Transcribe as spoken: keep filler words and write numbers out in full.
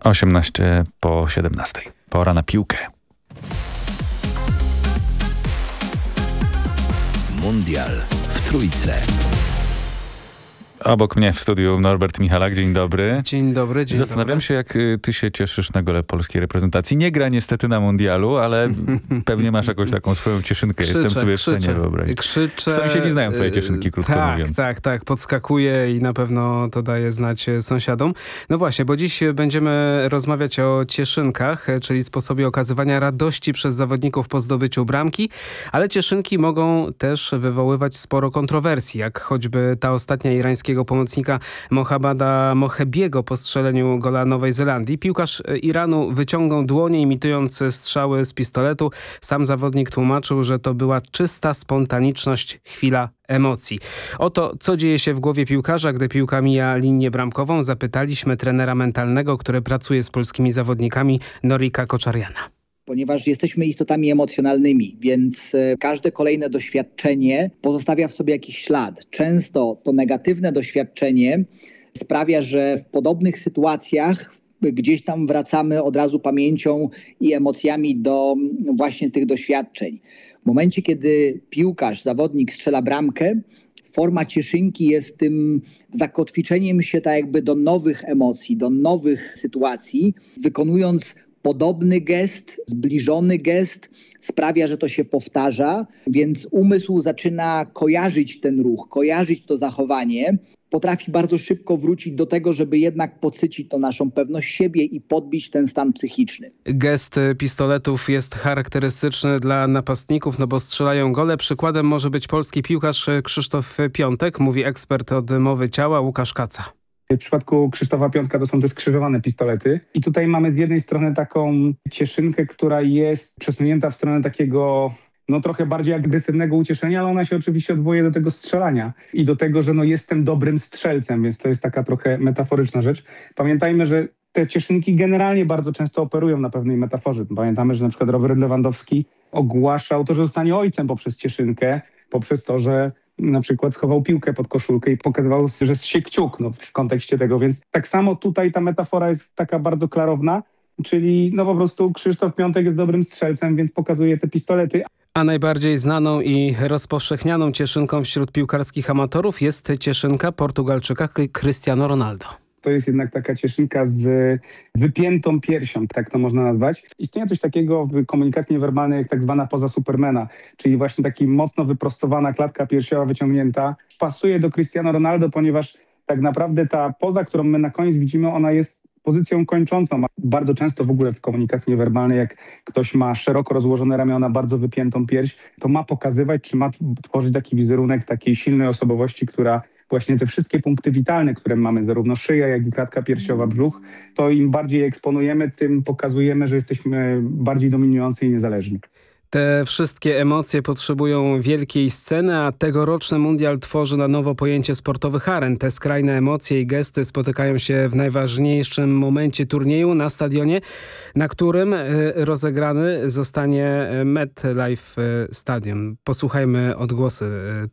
osiemnaście po siedemnastej. Pora na piłkę. Mundial w Trójce. Obok mnie w studiu Norbert Michalak. Dzień dobry. Dzień dobry, dzień Zastanawiam dobry. się, jak y, ty się cieszysz na gole polskiej reprezentacji. Nie gra niestety na mundialu, ale pewnie masz jakąś taką swoją cieszynkę. Krzyczę, Jestem sobie w krzyczę, stanie wyobrazić. Krzyczę. Sąsiedzi znają twoje cieszynki, krótko tak, mówiąc. Tak, tak, podskakuje i na pewno to daje znać sąsiadom. No właśnie, bo dziś będziemy rozmawiać o cieszynkach, czyli sposobie okazywania radości przez zawodników po zdobyciu bramki, ale cieszynki mogą też wywoływać sporo kontrowersji, jak choćby ta ostatnia irańskiego pomocnika Mohammada Mohebiego po strzeleniu gola Nowej Zelandii. Piłkarz Iranu wyciągnął dłonie, imitując strzały z pistoletu. Sam zawodnik tłumaczył, że to była czysta spontaniczność, chwila emocji. O to, co dzieje się w głowie piłkarza, gdy piłka mija linię bramkową, zapytaliśmy trenera mentalnego, który pracuje z polskimi zawodnikami, Norika Koczariana. Ponieważ jesteśmy istotami emocjonalnymi, więc każde kolejne doświadczenie pozostawia w sobie jakiś ślad. Często to negatywne doświadczenie sprawia, że w podobnych sytuacjach gdzieś tam wracamy od razu pamięcią i emocjami do właśnie tych doświadczeń. W momencie, kiedy piłkarz, zawodnik strzela bramkę, forma cieszynki jest tym zakotwiczeniem się tak jakby do nowych emocji, do nowych sytuacji, wykonując podobny gest, zbliżony gest sprawia, że to się powtarza, więc umysł zaczyna kojarzyć ten ruch, kojarzyć to zachowanie. Potrafi bardzo szybko wrócić do tego, żeby jednak podsycić to naszą pewność siebie i podbić ten stan psychiczny. Gest pistoletów jest charakterystyczny dla napastników, no bo strzelają gole. Przykładem może być polski piłkarz Krzysztof Piątek, mówi ekspert od mowy ciała Łukasz Kaca. W przypadku Krzysztofa Piątka to są te skrzyżowane pistolety. I tutaj mamy z jednej strony taką cieszynkę, która jest przesunięta w stronę takiego no trochę bardziej agresywnego ucieszenia, ale ona się oczywiście odwołuje do tego strzelania i do tego, że no jestem dobrym strzelcem, więc to jest taka trochę metaforyczna rzecz. Pamiętajmy, że te cieszynki generalnie bardzo często operują na pewnej metaforze. Pamiętamy, że na przykład Robert Lewandowski ogłaszał to, że zostanie ojcem poprzez cieszynkę, poprzez to, że na przykład schował piłkę pod koszulkę i pokazywał, że się kciuk no, w kontekście tego. Więc tak samo tutaj ta metafora jest taka bardzo klarowna, czyli no po prostu Krzysztof Piątek jest dobrym strzelcem, więc pokazuje te pistolety. A najbardziej znaną i rozpowszechnianą cieszynką wśród piłkarskich amatorów jest cieszynka Portugalczyka Cristiano Ronaldo. To jest jednak taka cieszynka z wypiętą piersią, tak to można nazwać. Istnieje coś takiego w komunikacji niewerbalnej jak tak zwana poza Supermana, czyli właśnie taka mocno wyprostowana klatka piersiowa wyciągnięta. Pasuje do Cristiano Ronaldo, ponieważ tak naprawdę ta poza, którą my na koniec widzimy, ona jest pozycją kończącą. Bardzo często w ogóle w komunikacji niewerbalnej, jak ktoś ma szeroko rozłożone ramiona, bardzo wypiętą pierś, to ma pokazywać, czy ma tworzyć taki wizerunek takiej silnej osobowości, która właśnie te wszystkie punkty witalne, które mamy, zarówno szyja, jak i klatka piersiowa, brzuch, to im bardziej je eksponujemy, tym pokazujemy, że jesteśmy bardziej dominujący i niezależni. Te wszystkie emocje potrzebują wielkiej sceny, a tegoroczny mundial tworzy na nowo pojęcie sportowych aren. Te skrajne emocje i gesty spotykają się w najważniejszym momencie turnieju na stadionie, na którym rozegrany zostanie MetLife Stadium. Posłuchajmy odgłosy